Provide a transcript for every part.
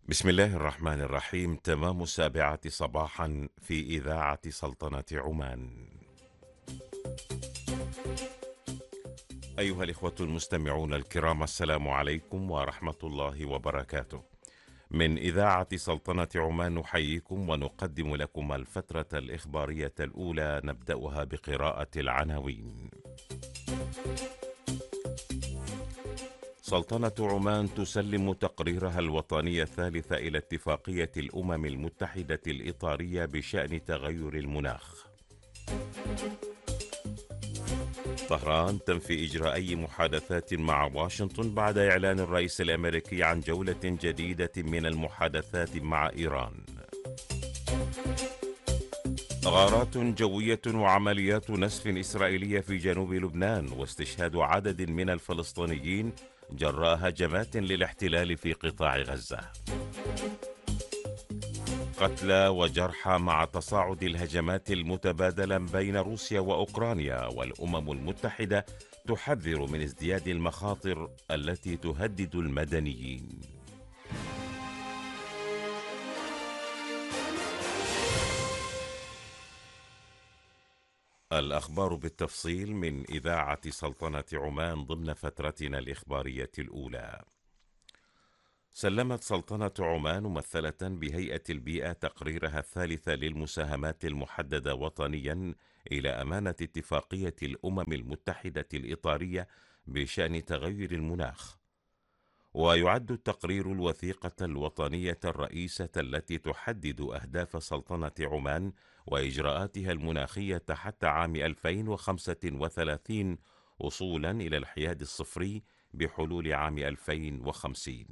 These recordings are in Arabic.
بسم الله الرحمن الرحيم. تمام 7 صباحا في إذاعة سلطنة عمان. أيها الإخوة المستمعون الكرام، السلام عليكم ورحمة الله وبركاته. من إذاعة سلطنة عمان نحييكم ونقدم لكم الفترة الإخبارية الأولى، نبدأها بقراءة العناوين. سلطنة عمان تسلم تقريرها الوطني الثالث إلى اتفاقية الأمم المتحدة الإطارية بشأن تغير المناخ. طهران تنفي إجراء أي محادثات مع واشنطن بعد إعلان الرئيس الأمريكي عن جولة جديدة من المحادثات مع إيران. غارات جوية وعمليات نسف إسرائيلية في جنوب لبنان، واستشهاد عدد من الفلسطينيين جراء هجمات للاحتلال في قطاع غزة. قتلى وجرحى مع تصاعد الهجمات المتبادلة بين روسيا وأوكرانيا، والأمم المتحدة تحذر من ازدياد المخاطر التي تهدد المدنيين. الأخبار بالتفصيل من إذاعة سلطنة عمان ضمن فترتنا الإخبارية الأولى. سلمت سلطنة عمان ممثلة بهيئة البيئة تقريرها الثالث للمساهمات المحددة وطنيا إلى أمانة اتفاقية الأمم المتحدة الإطارية بشأن تغير المناخ. ويعد التقرير الوثيقة الوطنية الرئيسة التي تحدد أهداف سلطنة عمان وإجراءاتها المناخية حتى عام 2035 وصولا إلى الحياد الصفري بحلول عام 2050.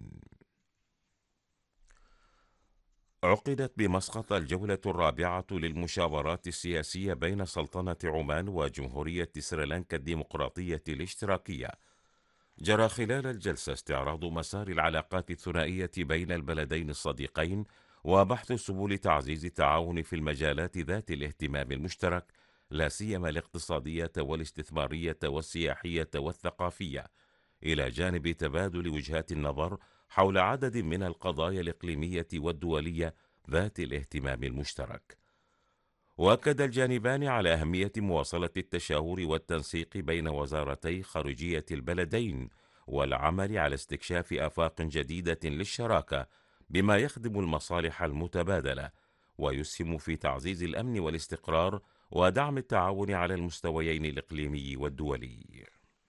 عقدت بمسقط الجولة الرابعة للمشاورات السياسية بين سلطنة عمان وجمهورية سريلانكا الديمقراطية الاشتراكية. جرى خلال الجلسة استعراض مسار العلاقات الثنائية بين البلدين الصديقين، وبحث سبل تعزيز التعاون في المجالات ذات الاهتمام المشترك، لا سيما الاقتصادية والاستثمارية والسياحية والثقافية، إلى جانب تبادل وجهات النظر حول عدد من القضايا الإقليمية والدولية ذات الاهتمام المشترك. وأكد الجانبان على أهمية مواصلة التشاور والتنسيق بين وزارتي خارجية البلدين، والعمل على استكشاف آفاق جديدة للشراكة بما يخدم المصالح المتبادلة ويسهم في تعزيز الأمن والاستقرار ودعم التعاون على المستويين الإقليمي والدولي.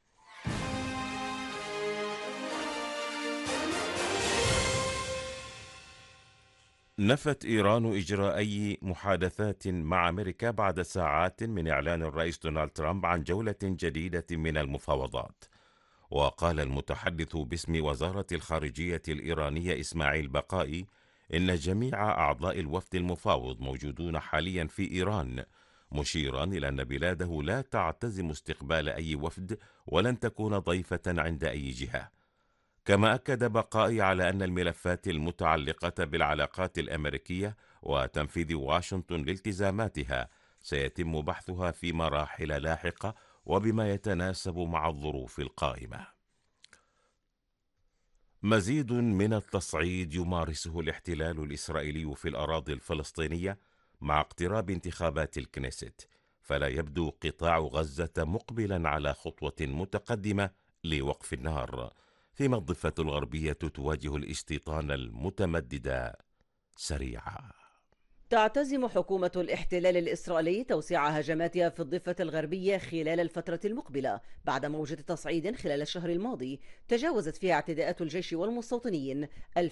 نفت إيران إجراء أي محادثات مع أمريكا بعد ساعات من إعلان الرئيس دونالد ترامب عن جولة جديدة من المفاوضات. وقال المتحدث باسم وزارة الخارجية الإيرانية إسماعيل بقائي إن جميع أعضاء الوفد المفاوض موجودون حاليا في إيران، مشيرا إلى أن بلاده لا تعتزم استقبال أي وفد ولن تكون ضيفة عند أي جهة. كما أكد بقائي على أن الملفات المتعلقة بالعلاقات الأمريكية وتنفيذ واشنطن لالتزاماتها سيتم بحثها في مراحل لاحقة وبما يتناسب مع الظروف القائمة. مزيد من التصعيد يمارسه الاحتلال الإسرائيلي في الأراضي الفلسطينية مع اقتراب انتخابات الكنيست، فلا يبدو قطاع غزة مقبلا على خطوة متقدمة لوقف النار، فيما الضفة الغربية تواجه الاستيطان المتمدد سريعا. تعتزم حكومة الاحتلال الإسرائيلي توسيع هجماتها في الضفة الغربية خلال الفترة المقبلة بعد موجة تصعيد خلال الشهر الماضي تجاوزت فيها اعتداءات الجيش والمستوطنين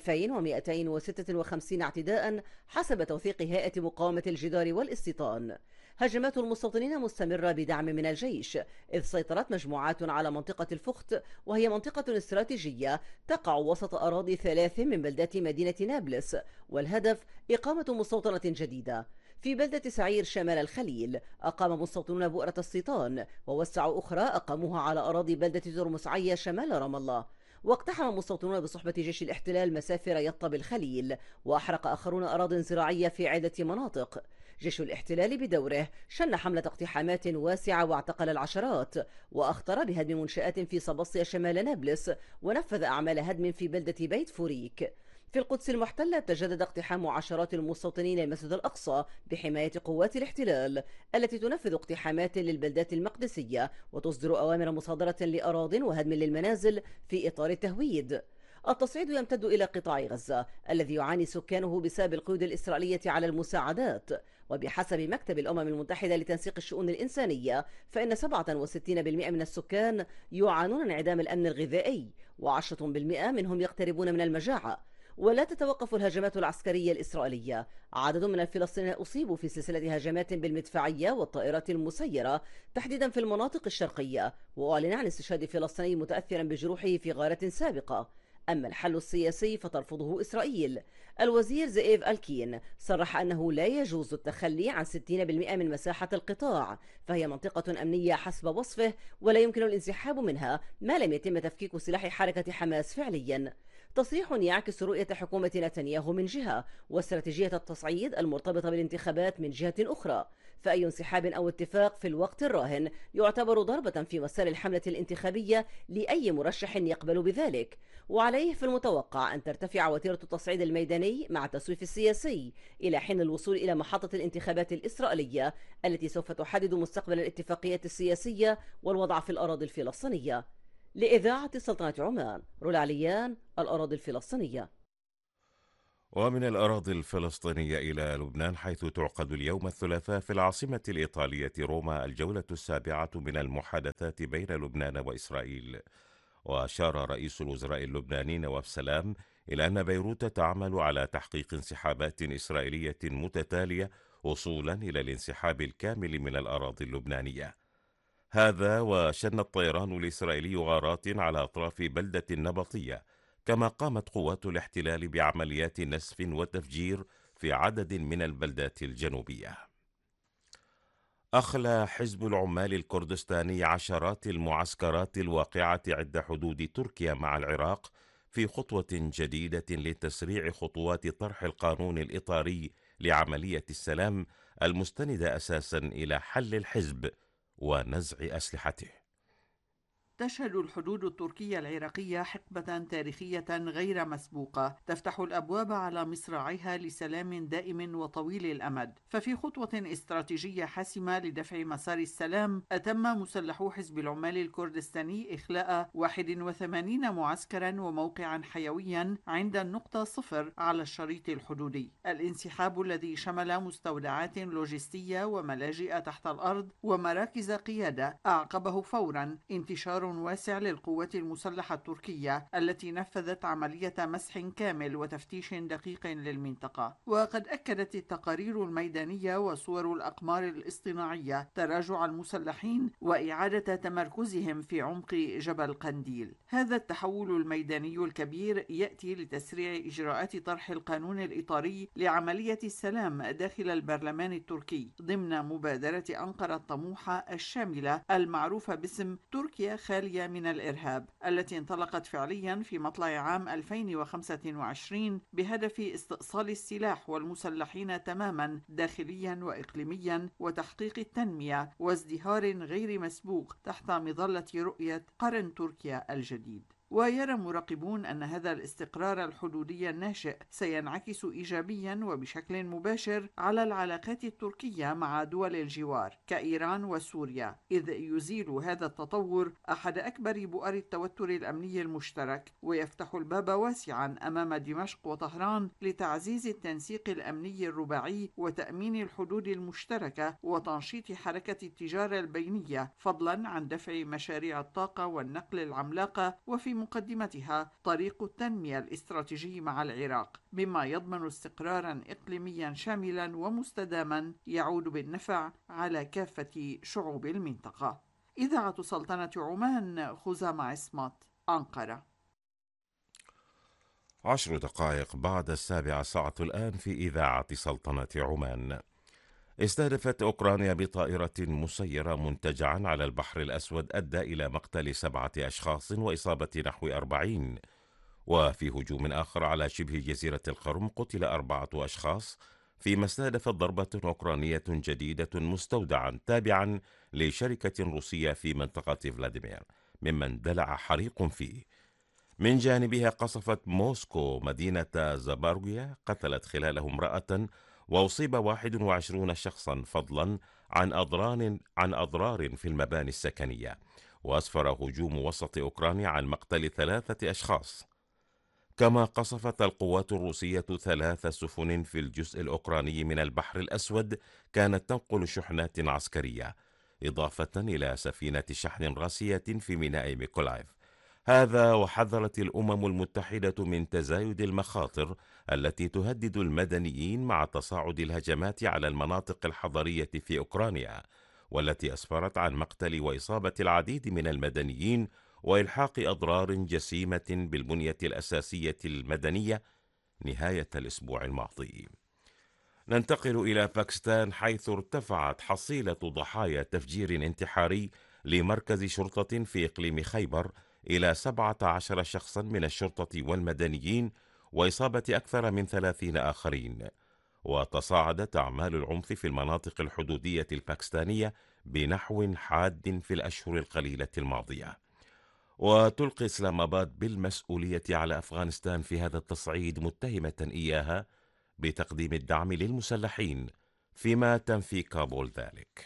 2256 اعتداء حسب توثيق هيئة مقاومة الجدار والاستيطان. هجمات المستوطنين مستمرة بدعم من الجيش، إذ سيطرت مجموعات على منطقة الفخت، وهي منطقة استراتيجية تقع وسط أراضي 3 من بلدات مدينة نابلس، والهدف إقامة مستوطنة جديدة. في بلدة سعير شمال الخليل أقام مستوطنون بؤرة استيطان، ووسعوا أخرى أقاموها على أراضي بلدة ترمسعية شمال رام الله. واقتحم مستوطنون بصحبة جيش الاحتلال مسافر يطا بالخليل، وأحرق آخرون أراضٍ زراعية في عدة مناطق. جيش الاحتلال بدوره شن حملة اقتحامات واسعة واعتقل العشرات، وأخطر بهدم منشآت في صباصيا شمال نابلس، ونفذ أعمال هدم في بلدة بيت فوريك. في القدس المحتلة تجدد اقتحام عشرات المستوطنين المسجد الأقصى بحماية قوات الاحتلال التي تنفذ اقتحامات للبلدات المقدسية وتصدر أوامر مصادرة لأراضٍ وهدم للمنازل في إطار التهويد. التصعيد يمتد إلى قطاع غزة الذي يعاني سكانه بسبب القيود الإسرائيلية على المساعدات. وبحسب مكتب الأمم المتحدة لتنسيق الشؤون الإنسانية فإن 67% من السكان يعانون انعدام الأمن الغذائي و10% منهم يقتربون من المجاعة. ولا تتوقف الهجمات العسكرية الإسرائيلية. عدد من الفلسطينيين أصيبوا في سلسلة هجمات بالمدفعية والطائرات المسيرة تحديدا في المناطق الشرقية، وأعلن عن استشهاد فلسطيني متأثرا بجروحه في غارة سابقة. أما الحل السياسي فترفضه إسرائيل. الوزير زئيف ألكين صرح أنه لا يجوز التخلي عن 60% من مساحة القطاع، فهي منطقة أمنية حسب وصفه ولا يمكن الانسحاب منها ما لم يتم تفكيك سلاح حركة حماس فعليا. تصريح يعكس رؤية حكومة نتنياهو من جهة واستراتيجية التصعيد المرتبطة بالانتخابات من جهة أخرى، فأي انسحاب أو اتفاق في الوقت الراهن يعتبر ضربة في مسار الحملة الانتخابية لأي مرشح يقبل بذلك. وعليه في المتوقع أن ترتفع وتيرة التصعيد الميداني مع التسويف السياسي إلى حين الوصول إلى محطة الانتخابات الإسرائيلية التي سوف تحدد مستقبل الاتفاقية السياسية والوضع في الأراضي الفلسطينية. لإذاعة سلطنة عمان، رولا عليان، الأراضي الفلسطينية. ومن الأراضي الفلسطينية إلى لبنان، حيث تعقد اليوم الثلاثاء في العاصمة الإيطالية روما الجولة السابعة من المحادثات بين لبنان وإسرائيل. وأشار رئيس الوزراء اللبناني نواف سلام إلى أن بيروت تعمل على تحقيق انسحابات إسرائيلية متتالية وصولا إلى الانسحاب الكامل من الأراضي اللبنانية. هذا وشن الطيران الإسرائيلي غارات على أطراف بلدة النبطية، كما قامت قوات الاحتلال بعمليات نسف وتفجير في عدد من البلدات الجنوبية. أخلى حزب العمال الكردستاني عشرات المعسكرات الواقعة عند حدود تركيا مع العراق في خطوة جديدة لتسريع خطوات طرح القانون الإطاري لعملية السلام المستندة أساسا إلى حل الحزب ونزع أسلحته. تشهد الحدود التركية العراقية حقبة تاريخية غير مسبوقة تفتح الأبواب على مصراعيها لسلام دائم وطويل الأمد. ففي خطوة استراتيجية حاسمة لدفع مسار السلام، أتم مسلحو حزب العمال الكردستاني إخلاء 81 معسكرا وموقعا حيويا عند النقطة 0 على الشريط الحدودي. الانسحاب الذي شمل مستودعات لوجستية وملاجئ تحت الأرض ومراكز قيادة أعقبه فورا انتشار واسع للقوات المسلحة التركية التي نفذت عملية مسح كامل وتفتيش دقيق للمنطقة. وقد أكدت التقارير الميدانية وصور الأقمار الاصطناعية تراجع المسلحين وإعادة تمركزهم في عمق جبل قنديل. هذا التحول الميداني الكبير يأتي لتسريع إجراءات طرح القانون الإطاري لعملية السلام داخل البرلمان التركي ضمن مبادرة أنقرة الطموحة الشاملة المعروفة باسم تركيا خالية من الإرهاب، التي انطلقت فعليا في مطلع عام 2025 بهدف استئصال السلاح والمسلحين تماما داخليا وإقليميا وتحقيق التنمية وازدهار غير مسبوق تحت مظلة رؤية قرن تركيا الجديد. ويرى مراقبون أن هذا الاستقرار الحدودي الناشئ سينعكس إيجابيا وبشكل مباشر على العلاقات التركية مع دول الجوار كإيران وسوريا، إذ يزيل هذا التطور أحد أكبر بؤر التوتر الأمني المشترك، ويفتح الباب واسعا أمام دمشق وطهران لتعزيز التنسيق الأمني الرباعي وتأمين الحدود المشتركة وتنشيط حركة التجارة البينية، فضلا عن دفع مشاريع الطاقة والنقل العملاقة، وفي مقدمتها طريق التنمية الاستراتيجي مع العراق، بما يضمن استقرارا إقليميا شاملا ومستداما يعود بالنفع على كافة شعوب المنطقة. إذاعة سلطنة عمان، خزامة عصمت، أنقرة. 10 دقائق بعد 7 ساعة الآن في إذاعة سلطنة عمان. استهدفت أوكرانيا بطائرة مسيرة منتجعا على البحر الأسود أدى إلى مقتل 7 أشخاص وإصابة نحو 40. وفي هجوم آخر على شبه جزيرة القرم قتل 4 أشخاص فيما استهدفت ضربة أوكرانية جديدة مستودعا تابعا لشركة روسية في منطقة فلاديمير ممن اندلع حريق فيه. من جانبها قصفت موسكو مدينة زاباروجيا، قتلت خلاله امرأة وأصيب 21 شخصا، فضلا عن أضرار في المباني السكنية. وأسفر هجوم وسط أوكرانيا عن مقتل 3 أشخاص. كما قصفت القوات الروسية 3 سفن في الجزء الأوكراني من البحر الأسود كانت تنقل شحنات عسكرية، إضافة إلى سفينة شحن راسية في ميناء ميكولايف. هذا وحذرت الأمم المتحدة من تزايد المخاطر التي تهدد المدنيين مع تصاعد الهجمات على المناطق الحضرية في أوكرانيا، والتي أسفرت عن مقتل وإصابة العديد من المدنيين وإلحاق أضرار جسيمة بالبنية الأساسية المدنية نهاية الأسبوع الماضي. ننتقل إلى باكستان، حيث ارتفعت حصيلة ضحايا تفجير انتحاري لمركز شرطة في إقليم خيبر إلى 17 شخصا من الشرطة والمدنيين، وإصابة أكثر من 30 آخرين. وتصاعدت أعمال العنف في المناطق الحدودية الباكستانية بنحو حاد في الأشهر القليلة الماضية. وتلقي إسلام آباد بالمسؤولية على أفغانستان في هذا التصعيد، متهمة إياها بتقديم الدعم للمسلحين، فيما تنفي كابول ذلك.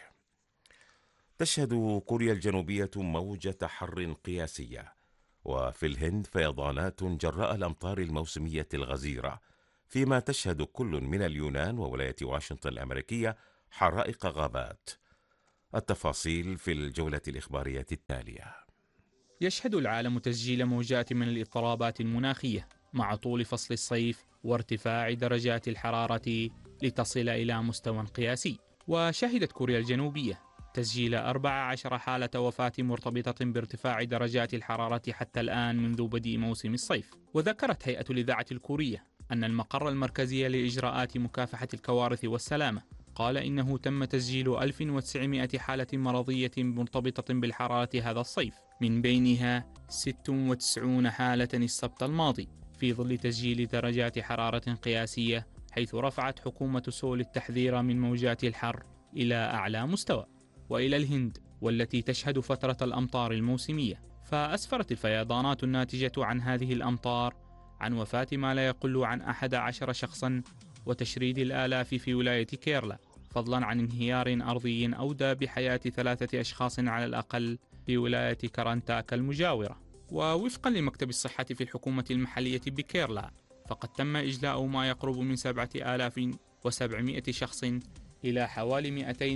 تشهد كوريا الجنوبية موجة حر قياسية، وفي الهند فيضانات جراء الأمطار الموسمية الغزيرة، فيما تشهد كل من اليونان وولاية واشنطن الأمريكية حرائق غابات. التفاصيل في الجولة الإخبارية التالية. يشهد العالم تسجيل موجات من الاضطرابات المناخية مع طول فصل الصيف وارتفاع درجات الحرارة لتصل إلى مستوى قياسي. وشهدت كوريا الجنوبية تسجيل 14 حالة وفاة مرتبطة بارتفاع درجات الحرارة حتى الآن منذ بدء موسم الصيف. وذكرت هيئة الإذاعة الكورية أن المقر المركزي لإجراءات مكافحة الكوارث والسلامة قال إنه تم تسجيل 1900 حالة مرضية مرتبطة بالحرارة هذا الصيف، من بينها 96 حالة السبت الماضي، في ظل تسجيل درجات حرارة قياسية، حيث رفعت حكومة سول التحذير من موجات الحر إلى أعلى مستوى. وإلى الهند، والتي تشهد فترة الأمطار الموسمية، فأسفرت الفيضانات الناتجة عن هذه الأمطار عن وفاة ما لا يقل عن 11 شخصا وتشريد الآلاف في ولاية كيرلا، فضلا عن انهيار أرضي أودى بحياة 3 أشخاص على الأقل في ولاية كارنتاكا المجاورة. ووفقا لمكتب الصحة في الحكومة المحلية بكيرلا، فقد تم إجلاء ما يقرب من 7700 شخص إلى حوالي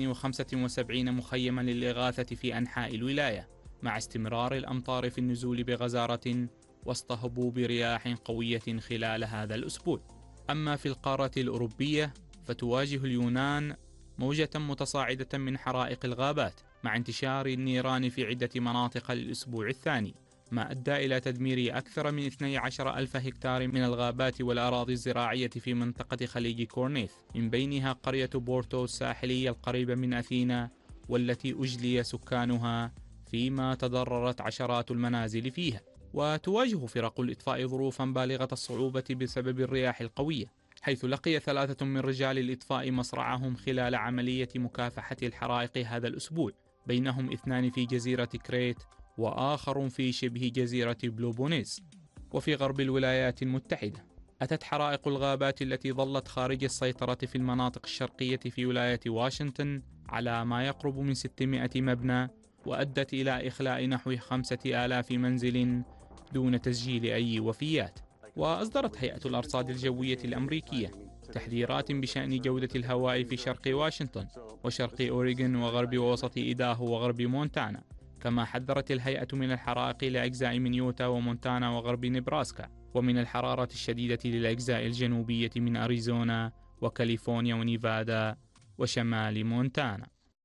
275 مخيما للإغاثة في أنحاء الولاية، مع استمرار الأمطار في النزول بغزارة وسط هبوب رياح قوية خلال هذا الأسبوع. أما في القارة الأوروبية، فتواجه اليونان موجة متصاعدة من حرائق الغابات، مع انتشار النيران في عدة مناطق للأسبوع الثاني، ما أدى إلى تدمير أكثر من 12,000 هكتار من الغابات والأراضي الزراعية في منطقة خليج كورنيث، من بينها قرية بورتو الساحلية القريبة من أثينا، والتي أجلي سكانها، فيما تضررت عشرات المنازل فيها. وتواجه فرق الإطفاء ظروفا بالغة الصعوبة بسبب الرياح القوية، حيث لقي 3 من رجال الإطفاء مصرعهم خلال عملية مكافحة الحرائق هذا الأسبوع، بينهم 2 في جزيرة كريت وآخر في شبه جزيرة بلوبونيز. وفي غرب الولايات المتحدة، أتت حرائق الغابات التي ظلت خارج السيطرة في المناطق الشرقية في ولاية واشنطن على ما يقرب من 600 مبنى، وأدت إلى إخلاء نحو 5000 منزل دون تسجيل أي وفيات. وأصدرت هيئة الأرصاد الجوية الأمريكية تحذيرات بشأن جودة الهواء في شرق واشنطن وشرق أوريغون وغرب ووسط إيداهو وغرب مونتانا. كما حذرت الهيئة من الحرائق لأجزاء من يوتا ومونتانا وغرب نبراسكا، ومن الحرارة الشديدة للأجزاء الجنوبية من أريزونا وكاليفورنيا ونيفادا وشمال مونتانا.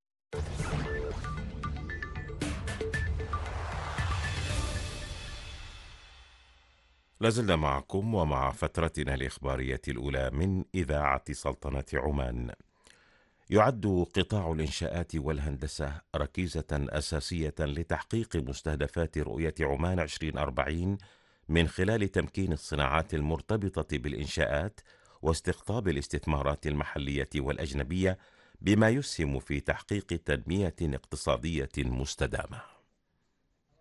لازلنا معكم ومع فترتنا الإخبارية الأولى من إذاعة سلطنة عمان. يعد قطاع الإنشاءات والهندسة ركيزة أساسية لتحقيق مستهدفات رؤية عمان 2040 من خلال تمكين الصناعات المرتبطة بالإنشاءات واستقطاب الاستثمارات المحلية والأجنبية، بما يسهم في تحقيق تنمية اقتصادية مستدامة.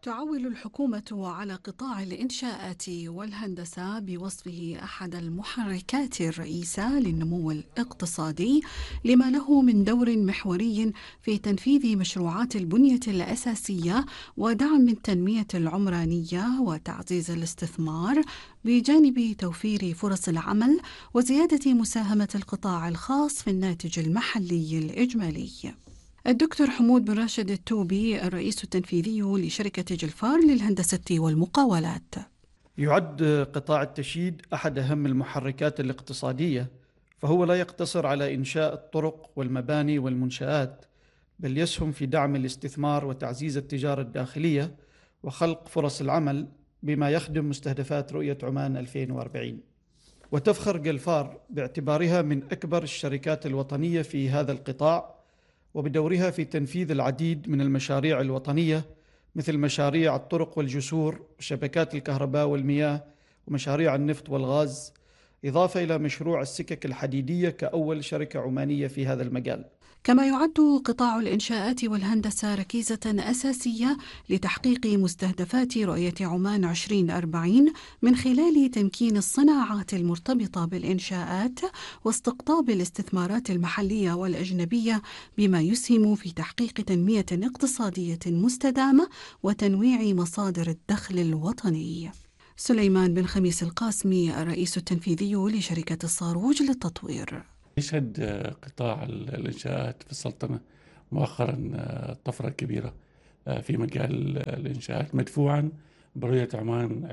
تعول الحكومة على قطاع الإنشاءات والهندسة بوصفه أحد المحركات الرئيسة للنمو الاقتصادي، لما له من دور محوري في تنفيذ مشروعات البنية الأساسية ودعم التنمية العمرانية وتعزيز الاستثمار، بجانب توفير فرص العمل وزيادة مساهمة القطاع الخاص في الناتج المحلي الإجمالي. الدكتور حمود بن راشد التوبي، الرئيس التنفيذي لشركة جلفار للهندسة والمقاولات. يعد قطاع التشييد أحد أهم المحركات الاقتصادية، فهو لا يقتصر على إنشاء الطرق والمباني والمنشآت، بل يسهم في دعم الاستثمار وتعزيز التجارة الداخلية وخلق فرص العمل، بما يخدم مستهدفات رؤية عمان 2040. وتفخر جلفار باعتبارها من أكبر الشركات الوطنية في هذا القطاع، وبدورها في تنفيذ العديد من المشاريع الوطنية، مثل مشاريع الطرق والجسور وشبكات الكهرباء والمياه ومشاريع النفط والغاز، إضافة إلى مشروع السكك الحديدية كأول شركة عمانية في هذا المجال. كما يعد قطاع الإنشاءات والهندسة ركيزة أساسية لتحقيق مستهدفات رؤية عمان 2040 من خلال تمكين الصناعات المرتبطة بالإنشاءات واستقطاب الاستثمارات المحلية والأجنبية، بما يسهم في تحقيق تنمية اقتصادية مستدامة وتنويع مصادر الدخل الوطني. سليمان بن خميس القاسمي، الرئيس التنفيذي لشركة الصاروج للتطوير. يشهد قطاع الإنشاءات في السلطنة مؤخرا طفرة كبيرة في مجال الإنشاءات، مدفوعا برؤية عمان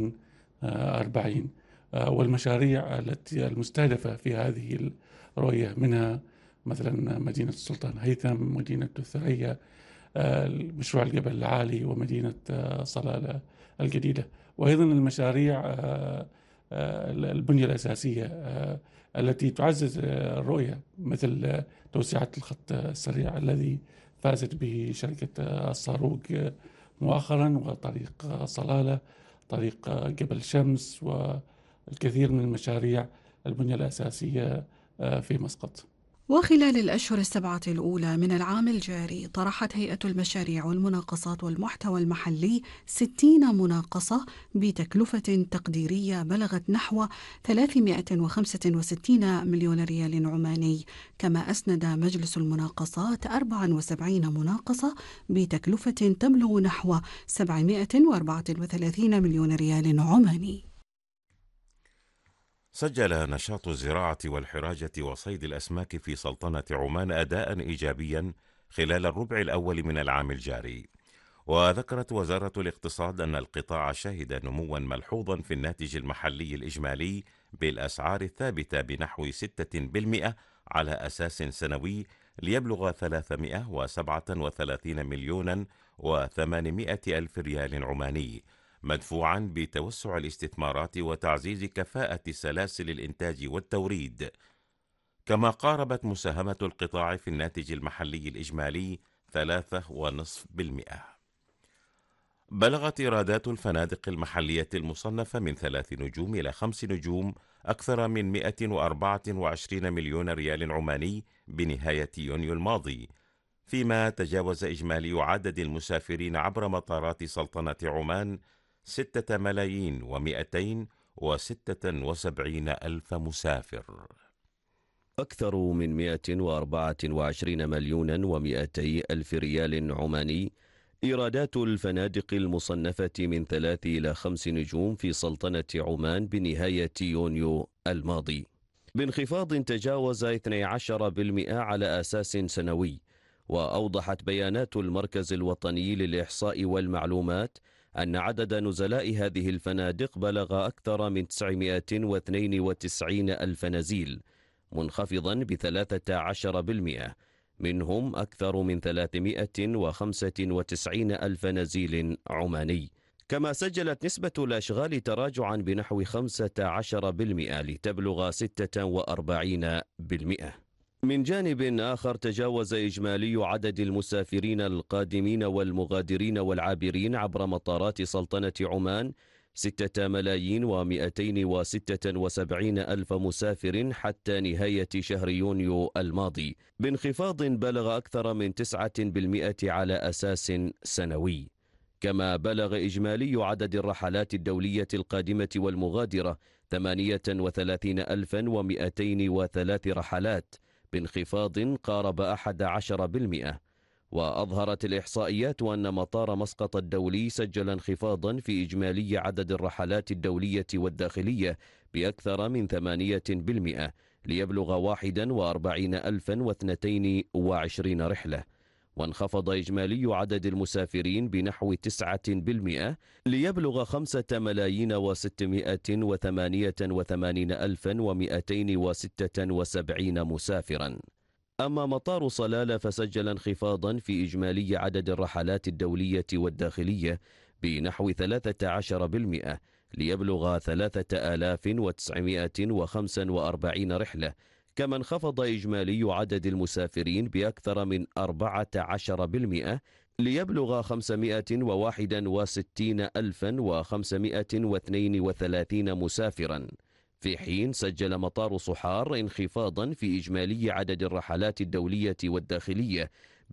2040 والمشاريع التي المستهدفة في هذه الرؤية، منها مثلا مدينة السلطان هيثم، مدينة الثريا، مشروع الجبل العالي، ومدينة صلالة الجديدة، وأيضا المشاريع البنية الأساسية التي تعزز الرؤية، مثل توسعة الخط السريع الذي فازت به شركة الصاروج مؤخرا، وطريق صلالة، طريق جبل شمس، والكثير من مشاريع البنية الأساسية في مسقط. وخلال الأشهر السبعة الأولى من العام الجاري، طرحت هيئة المشاريع والمناقصات والمحتوى المحلي 60 مناقصة بتكلفة تقديرية بلغت نحو 365 مليون ريال عماني. كما أسند مجلس المناقصات 74 مناقصة بتكلفة تبلغ نحو 734 مليون ريال عماني. سجل نشاط الزراعة والحراجة وصيد الأسماك في سلطنة عمان أداء إيجابيا خلال الربع الأول من العام الجاري. وذكرت وزارة الاقتصاد أن القطاع شهد نموا ملحوظا في الناتج المحلي الإجمالي بالأسعار الثابتة بنحو 6% على أساس سنوي، ليبلغ 337 مليون و800 ألف ريال عماني، مدفوعا بتوسع الاستثمارات وتعزيز كفاءة سلاسل الإنتاج والتوريد. كما قاربت مساهمة القطاع في الناتج المحلي الإجمالي 3.5%. بلغت إيرادات الفنادق المحلية المصنفة من 3 نجوم إلى 5 نجوم أكثر من 124 مليون ريال عماني بنهاية يونيو الماضي، فيما تجاوز إجمالي عدد المسافرين عبر مطارات سلطنة عمان 6,276,000 مسافر. أكثر من 124 مليون و200 ألف ريال عماني إيرادات الفنادق المصنفة من 3 إلى 5 نجوم في سلطنة عمان بنهاية يونيو الماضي، بانخفاض تجاوز 12% على أساس سنوي. وأوضحت بيانات المركز الوطني للإحصاء والمعلومات أن عدد نزلاء هذه الفنادق بلغ أكثر من 992 ألف نزيل، منخفضا ب13%، منهم أكثر من 395 ألف نزيل عماني. كما سجلت نسبة الأشغال تراجعا بنحو 15% لتبلغ 46%. من جانب آخر، تجاوز إجمالي عدد المسافرين القادمين والمغادرين والعابرين عبر مطارات سلطنة عمان 6,276,000 مسافر حتى نهاية شهر يونيو الماضي، بانخفاض بلغ أكثر من 9% على أساس سنوي. كما بلغ إجمالي عدد الرحلات الدولية القادمة والمغادرة 38,203 رحلات، بانخفاض قارب 11%. وأظهرت الإحصائيات أن مطار مسقط الدولي سجل انخفاضا في إجمالي عدد الرحلات الدولية والداخلية بأكثر من 8%، ليبلغ 41,022 رحلة. وانخفض إجمالي عدد المسافرين بنحو 9%، ليبلغ 5,688,276 مسافرا. أما مطار صلالة فسجل انخفاضا في إجمالي عدد الرحلات الدولية والداخلية بنحو 13%، ليبلغ 3,945 رحلة، كما انخفض إجمالي عدد المسافرين بأكثر من 14%، ليبلغ 561,532 مسافرا. في حين سجل مطار صحار انخفاضا في إجمالي عدد الرحلات الدولية والداخلية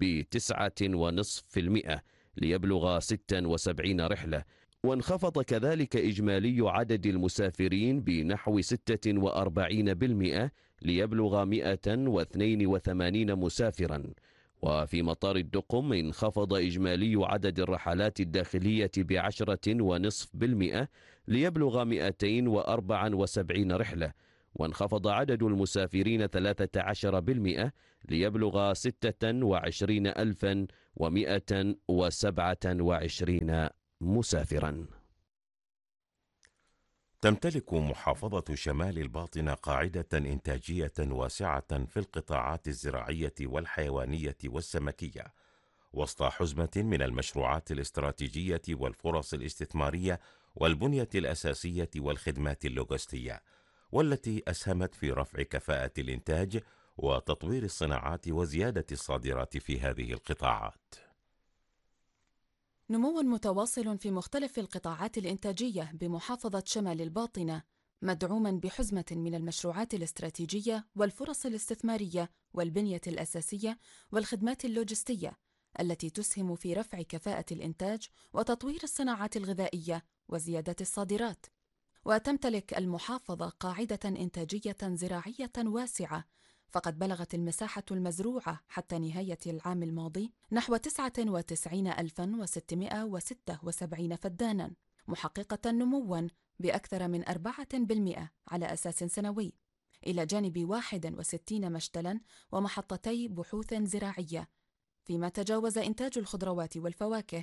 ب9.5%، ليبلغ 76 رحلة. وانخفض كذلك إجمالي عدد المسافرين بنحو 46%، ليبلغ 182 مسافرا. وفي مطار الدقم انخفض إجمالي عدد الرحلات الداخلية ب10.5%، ليبلغ 274 رحلة. وانخفض عدد المسافرين 13%، ليبلغ 26,127 مسافرا. تمتلك محافظة شمال الباطنة قاعدة إنتاجية واسعة في القطاعات الزراعية والحيوانية والسمكية، وسط حزمة من المشروعات الاستراتيجية والفرص الاستثمارية والبنية الأساسية والخدمات اللوجستية، والتي أسهمت في رفع كفاءة الإنتاج وتطوير الصناعات وزيادة الصادرات في هذه القطاعات. نمو متواصل في مختلف القطاعات الإنتاجية بمحافظة شمال الباطنة، مدعوما بحزمة من المشروعات الاستراتيجية والفرص الاستثمارية والبنية الأساسية والخدمات اللوجستية، التي تسهم في رفع كفاءة الإنتاج وتطوير الصناعات الغذائية وزيادة الصادرات. وتمتلك المحافظة قاعدة إنتاجية زراعية واسعة، فقد بلغت المساحة المزروعة حتى نهاية العام الماضي نحو 99,676 فدانا، محققة نمواً بأكثر من 4% على أساس سنوي، إلى جانب 61 مشتلاً ومحطتي بحوث زراعية، فيما تجاوز إنتاج الخضروات والفواكه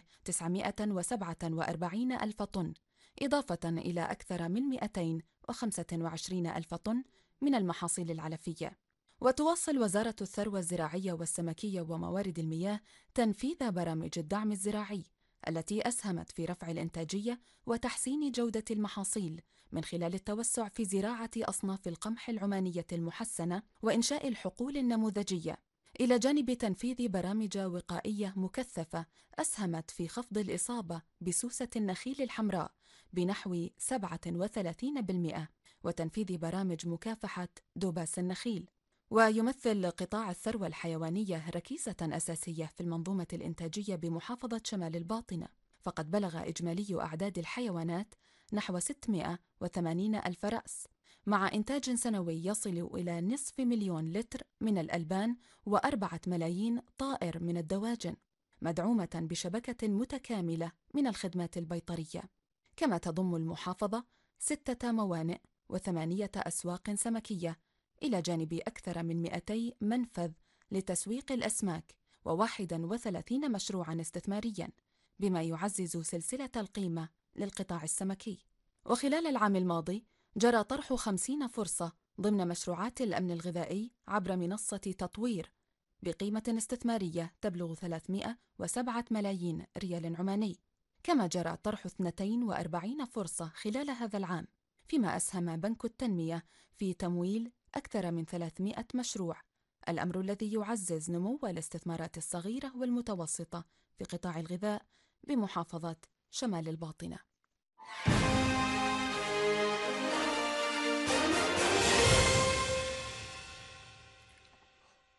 947 ألف طن، إضافة إلى أكثر من 225 ألف طن من المحاصيل العلفية. وتواصل وزارة الثروة الزراعية والسمكية وموارد المياه تنفيذ برامج الدعم الزراعي التي أسهمت في رفع الإنتاجية وتحسين جودة المحاصيل من خلال التوسع في زراعة أصناف القمح العمانية المحسنة وإنشاء الحقول النموذجية، إلى جانب تنفيذ برامج وقائية مكثفة أسهمت في خفض الإصابة بسوسة النخيل الحمراء بنحو 37%، وتنفيذ برامج مكافحة دباس النخيل. ويمثل قطاع الثروة الحيوانية ركيزة أساسية في المنظومة الإنتاجية بمحافظة شمال الباطنة، فقد بلغ إجمالي أعداد الحيوانات نحو 680 ألف رأس، مع إنتاج سنوي يصل إلى 500,000 لتر من الألبان و4 ملايين طائر من الدواجن، مدعومة بشبكة متكاملة من الخدمات البيطرية. كما تضم المحافظة 6 موانئ و8 أسواق سمكية، إلى جانب أكثر من 200 منفذ لتسويق الأسماك و31 مشروعاً استثمارياً، بما يعزز سلسلة القيمة للقطاع السمكي. وخلال العام الماضي جرى طرح 50 فرصة ضمن مشروعات الأمن الغذائي عبر منصة تطوير بقيمة استثمارية تبلغ 307 ملايين ريال عماني. كما جرى طرح 42 فرصة خلال هذا العام، فيما أسهم بنك التنمية في تمويل أكثر من 300 مشروع، الأمر الذي يعزز نمو الاستثمارات الصغيرة والمتوسطة في قطاع الغذاء بمحافظة شمال الباطنة.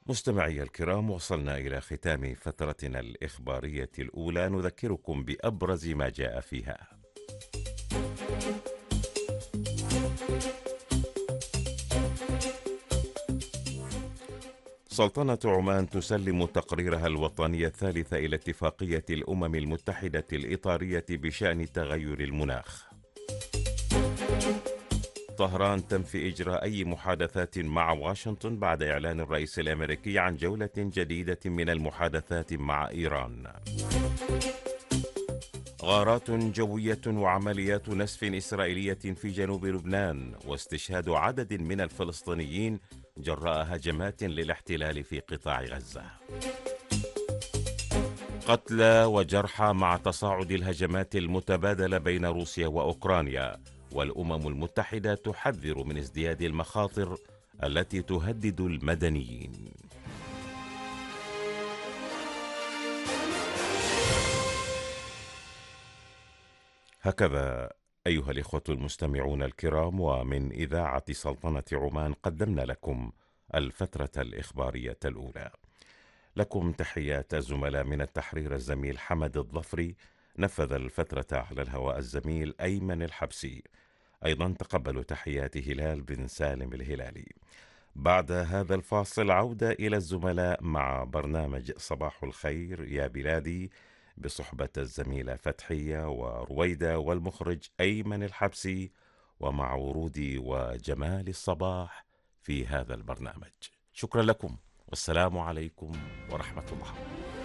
مستمعي الكرام، وصلنا إلى ختام فترتنا الإخبارية الأولى، نذكركم بأبرز ما جاء فيها. سلطنة عمان تسلم تقريرها الوطني الثالث إلى اتفاقية الأمم المتحدة الإطارية بشأن تغير المناخ. طهران تنفي إجراء أي محادثات مع واشنطن بعد إعلان الرئيس الأمريكي عن جولة جديدة من المحادثات مع إيران. غارات جوية وعمليات نسف إسرائيلية في جنوب لبنان، واستشهاد عدد من الفلسطينيين جراء هجمات للاحتلال في قطاع غزة. قتلى وجرحى مع تصاعد الهجمات المتبادلة بين روسيا وأوكرانيا، والأمم المتحدة تحذر من ازدياد المخاطر التي تهدد المدنيين. هكذا أيها الإخوة المستمعون الكرام، ومن إذاعة سلطنة عمان قدمنا لكم الفترة الإخبارية الأولى. لكم تحيات الزملاء من التحرير الزميل حمد الظفري، نفذ الفترة على الهواء الزميل أيمن الحبسي، أيضا تقبلوا تحيات هلال بن سالم الهلالي. بعد هذا الفاصل عودة إلى الزملاء مع برنامج صباح الخير يا بلادي بصحبة الزميلة فتحية ورويدة والمخرج أيمن الحبسي، ومع ورودي وجمال الصباح في هذا البرنامج. شكرا لكم، والسلام عليكم ورحمة الله.